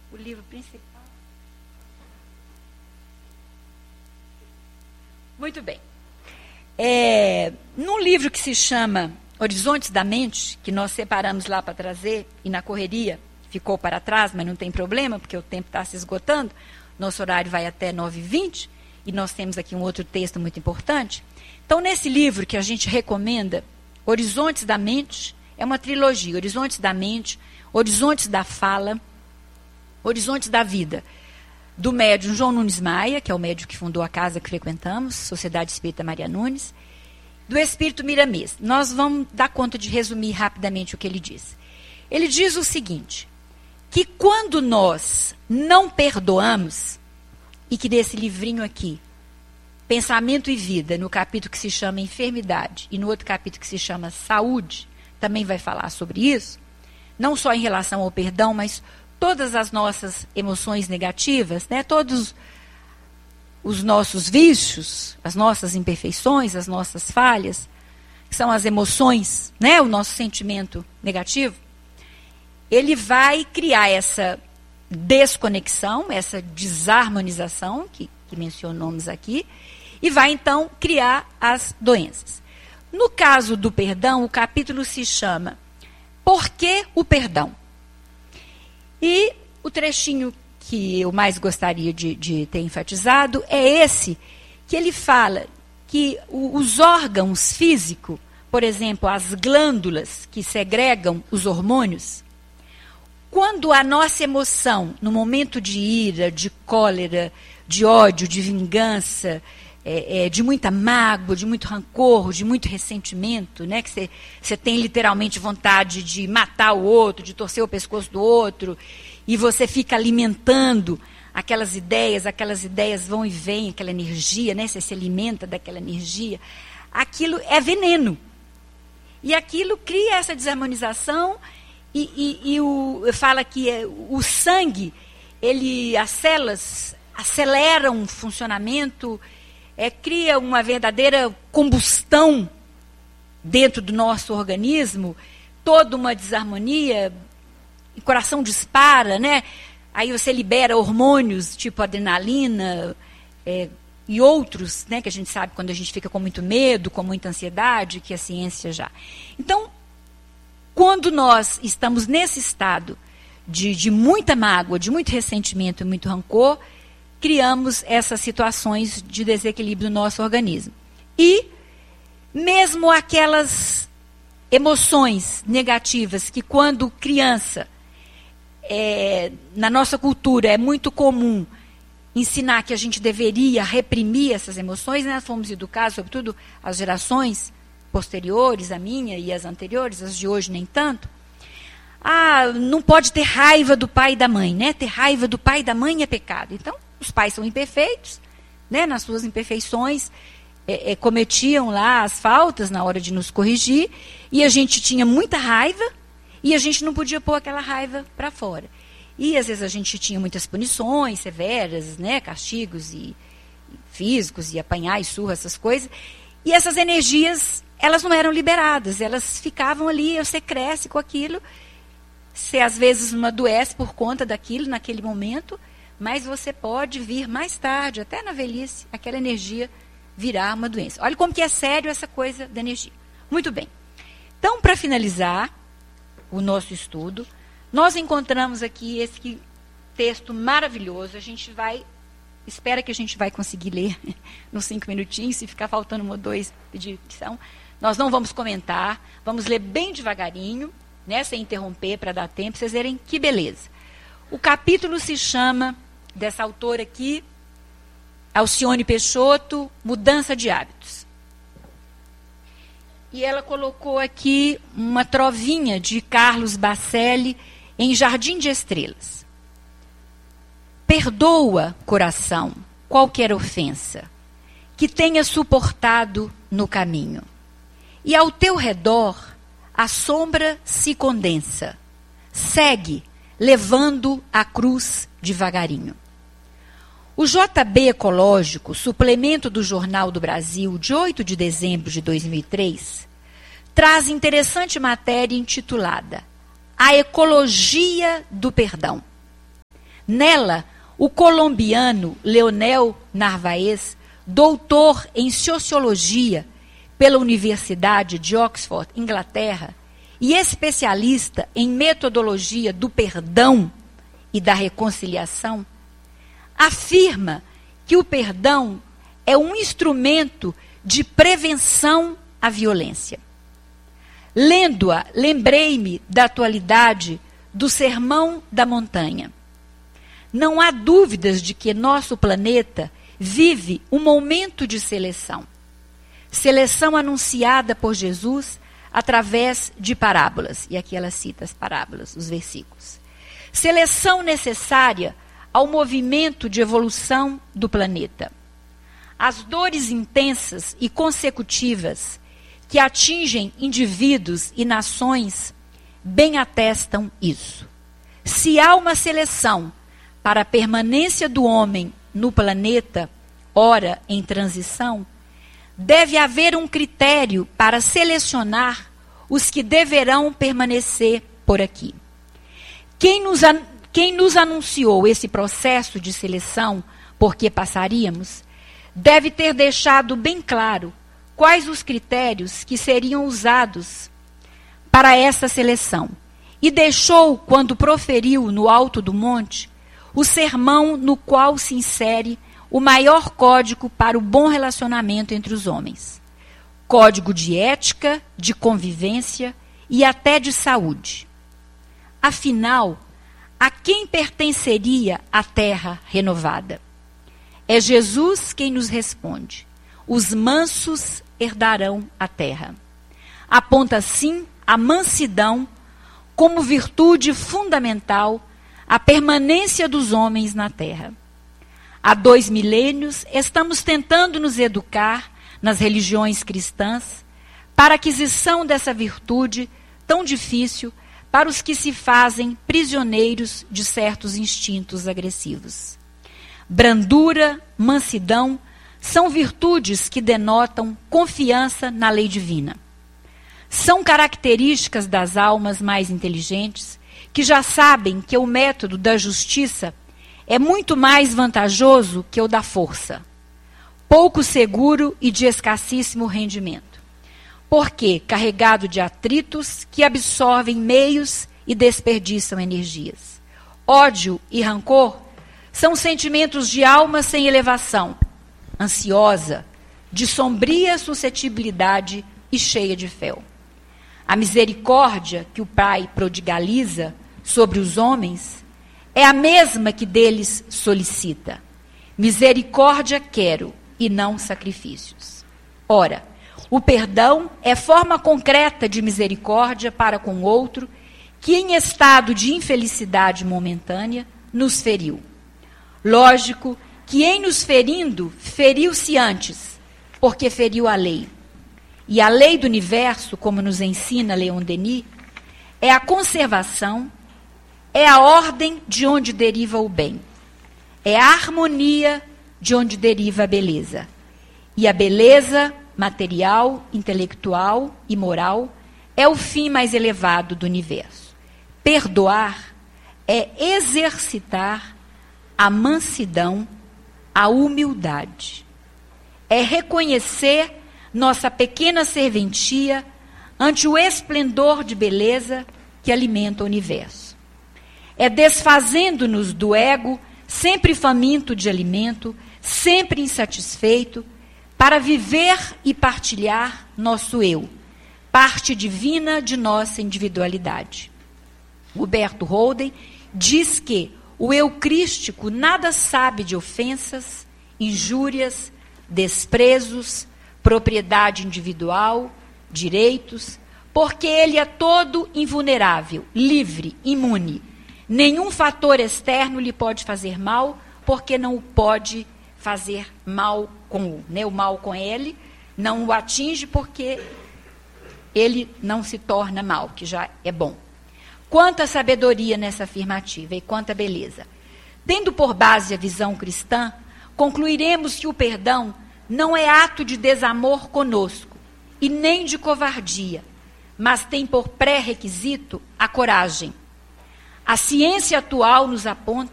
o livro principal. Muito bem. Num livro que se chama Horizontes da Mente, que nós separamos lá para trazer, e na correria ficou para trás, mas não tem problema, porque o tempo está se esgotando, nosso horário vai até 9h20, e nós temos aqui um outro texto muito importante. Então, nesse livro que a gente recomenda, Horizontes da Mente, é uma trilogia, Horizontes da Mente, Horizontes da Fala, Horizontes da Vida, do médium João Nunes Maia, que é o médium que fundou a casa que frequentamos, Sociedade Espírita Maria Nunes, do Espírito Miramês. Nós vamos dar conta de resumir rapidamente o que ele diz. Ele diz o seguinte, que quando nós não perdoamos, e que desse livrinho aqui, Pensamento e Vida, no capítulo que se chama Enfermidade, e no outro capítulo que se chama Saúde, também vai falar sobre isso, não só em relação ao perdão, mas todas as nossas emoções negativas, né, todos os nossos vícios, as nossas imperfeições, as nossas falhas, que são as emoções, né, o nosso sentimento negativo, ele vai criar essa desconexão, essa desarmonização, que mencionamos aqui, e vai então criar as doenças. No caso do perdão, o capítulo se chama Por que o Perdão? E o trechinho que eu mais gostaria de ter enfatizado é esse, que ele fala que os órgãos físicos, por exemplo, as glândulas que segregam os hormônios, quando a nossa emoção, no momento de ira, de cólera, de ódio, de vingança, de muita mágoa, de muito rancor, de muito ressentimento, né, que você tem literalmente vontade de matar o outro, de torcer o pescoço do outro, e você fica alimentando aquelas ideias vão e vêm, aquela energia, né, você se alimenta daquela energia, aquilo é veneno. E aquilo cria essa desarmonização fala que o sangue, as células aceleram o funcionamento, cria uma verdadeira combustão dentro do nosso organismo, toda uma desarmonia, o coração dispara, né? Aí você libera hormônios tipo adrenalina e outros, né, que a gente sabe quando a gente fica com muito medo, com muita ansiedade, que a ciência já. Então, quando nós estamos nesse estado de muita mágoa, de muito ressentimento e muito rancor, criamos essas situações de desequilíbrio do nosso organismo. E mesmo aquelas emoções negativas que quando criança, na nossa cultura é muito comum ensinar que a gente deveria reprimir essas emoções, nós fomos educados, sobretudo as gerações posteriores, a minha e as anteriores, as de hoje nem tanto. Não pode ter raiva do pai e da mãe, né? Ter raiva do pai e da mãe é pecado. Então, os pais são imperfeitos, né? Nas suas imperfeições, cometiam lá as faltas na hora de nos corrigir, e a gente tinha muita raiva, e a gente não podia pôr aquela raiva para fora. E às vezes a gente tinha muitas punições severas, né? Castigos e físicos, e apanhar e surra, essas coisas, e essas energias, elas não eram liberadas, elas ficavam ali, você cresce com aquilo, você às vezes não adoece por conta daquilo naquele momento, mas você pode vir mais tarde, até na velhice, aquela energia virar uma doença. Olha como que é sério essa coisa da energia. Muito bem. Então, para finalizar o nosso estudo, nós encontramos aqui esse texto maravilhoso. A gente espera que a gente vai conseguir ler nos 5 minutinhos, se ficar faltando 1 ou 2 de edição. Nós não vamos comentar, vamos ler bem devagarinho, né, sem interromper, para dar tempo, para vocês verem que beleza. O capítulo se chama, dessa autora aqui, Alcione Peixoto, Mudança de Hábitos. E ela colocou aqui uma trovinha de Carlos Bacelli em Jardim de Estrelas. Perdoa, coração, qualquer ofensa que tenha suportado no caminho. E ao teu redor a sombra se condensa. Segue, levando a cruz devagarinho. O JB Ecológico, suplemento do Jornal do Brasil, de 8 de dezembro de 2003, traz interessante matéria intitulada A Ecologia do Perdão. Nela, o colombiano Leonel Narvaez, doutor em Sociologia pela Universidade de Oxford, Inglaterra, e especialista em metodologia do perdão e da reconciliação, afirma que o perdão é um instrumento de prevenção à violência. Lendo-a, lembrei-me da atualidade do Sermão da Montanha. Não há dúvidas de que nosso planeta vive um momento de seleção. Seleção anunciada por Jesus através de parábolas. E aqui ela cita as parábolas, os versículos. Seleção necessária ao movimento de evolução do planeta. As dores intensas e consecutivas que atingem indivíduos e nações bem atestam isso. Se há uma seleção para a permanência do homem no planeta, ora em transição, deve haver um critério para selecionar os que deverão permanecer por aqui. Quem nos anunciou esse processo de seleção por que passaríamos, deve ter deixado bem claro quais os critérios que seriam usados para essa seleção. E deixou, quando proferiu no alto do monte, o sermão no qual se insere o maior código para o bom relacionamento entre os homens. Código de ética, de convivência e até de saúde. Afinal, a quem pertenceria a terra renovada? É Jesus quem nos responde. Os mansos herdarão a terra. Aponta, assim, a mansidão como virtude fundamental à permanência dos homens na terra. Há 2 milênios, estamos tentando nos educar nas religiões cristãs para a aquisição dessa virtude tão difícil para os que se fazem prisioneiros de certos instintos agressivos. Brandura, mansidão, são virtudes que denotam confiança na lei divina. São características das almas mais inteligentes que já sabem que o método da justiça é muito mais vantajoso que o da força, pouco seguro e de escassíssimo rendimento, porque carregado de atritos que absorvem meios e desperdiçam energias. Ódio e rancor são sentimentos de alma sem elevação, ansiosa, de sombria suscetibilidade e cheia de fel. A misericórdia que o Pai prodigaliza sobre os homens é a mesma que deles solicita. Misericórdia quero e não sacrifícios. Ora, o perdão é forma concreta de misericórdia para com o outro que, em estado de infelicidade momentânea, nos feriu. Lógico que, em nos ferindo, feriu-se antes, porque feriu a lei. E a lei do universo, como nos ensina Leon Denis, é a conservação, é a ordem de onde deriva o bem, é a harmonia de onde deriva a beleza. E a beleza material, intelectual e moral é o fim mais elevado do universo. Perdoar é exercitar a mansidão, a humildade. É reconhecer nossa pequena serventia ante o esplendor de beleza que alimenta o universo. É desfazendo-nos do ego, sempre faminto de alimento, sempre insatisfeito, para viver e partilhar nosso eu, parte divina de nossa individualidade. Huberto Holden diz que o eu crístico nada sabe de ofensas, injúrias, desprezos, propriedade individual, direitos, porque ele é todo invulnerável, livre, imune. Nenhum fator externo lhe pode fazer mal, porque não o pode fazer mal com o mal com ele, não o atinge porque ele não se torna mal, que já é bom. Quanta sabedoria nessa afirmativa e quanta beleza. Tendo por base a visão cristã, concluiremos que o perdão não é ato de desamor conosco e nem de covardia, mas tem por pré-requisito a coragem. A ciência atual nos aponta